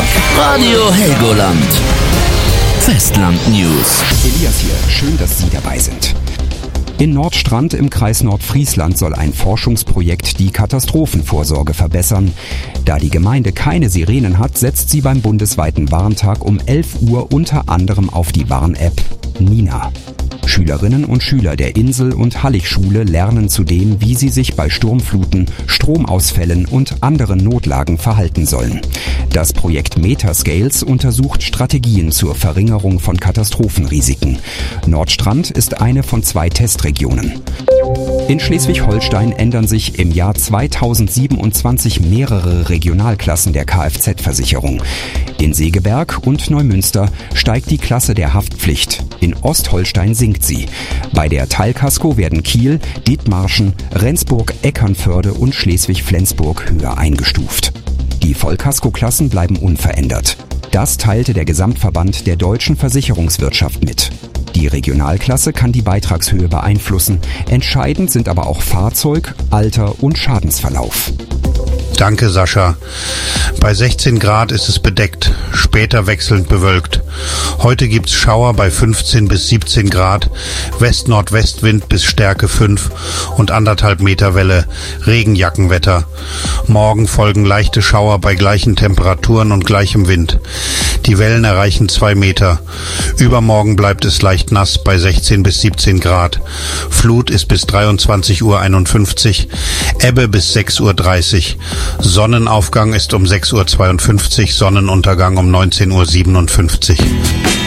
Radio Helgoland. Festland News. Elias hier, schön, dass Sie dabei sind. In Nordstrand im Kreis Nordfriesland soll ein Forschungsprojekt die Katastrophenvorsorge verbessern. Da die Gemeinde keine Sirenen hat, setzt sie beim bundesweiten Warntag um 11 Uhr unter anderem auf die Warn-App Nina. Schülerinnen und Schüler der Insel- und Halligschule lernen zudem, wie sie sich bei Sturmfluten, Stromausfällen und anderen Notlagen verhalten sollen. Das Projekt Metascales untersucht Strategien zur Verringerung von Katastrophenrisiken. Nordstrand ist eine von 2 Testregionen. In Schleswig-Holstein ändern sich im Jahr 2027 mehrere Regionalklassen der Kfz-Versicherung. In Segeberg und Neumünster steigt die Klasse der Haftpflicht. In Ostholstein sinkt sie. Bei der Teilkasko werden Kiel, Dithmarschen, Rendsburg, Eckernförde und Schleswig-Flensburg höher eingestuft. Die Vollkaskoklassen bleiben unverändert. Das teilte der Gesamtverband der deutschen Versicherungswirtschaft mit. Die Regionalklasse kann die Beitragshöhe beeinflussen. Entscheidend sind aber auch Fahrzeug, Alter und Schadensverlauf. Danke, Sascha. Bei 16 Grad ist es bedeckt, später wechselnd bewölkt. Heute gibt's Schauer bei 15 bis 17 Grad, West-Nordwestwind bis Stärke 5 und 1,5 Meter Welle, Regenjackenwetter. Morgen folgen leichte Schauer bei gleichen Temperaturen und gleichem Wind. Die Wellen erreichen 2 Meter. Übermorgen bleibt es leicht nass bei 16 bis 17 Grad. Flut ist bis 23:51 Uhr, Ebbe bis 6:30 Uhr. Sonnenaufgang ist um 6:52 Uhr, Sonnenuntergang um 19:57 Uhr.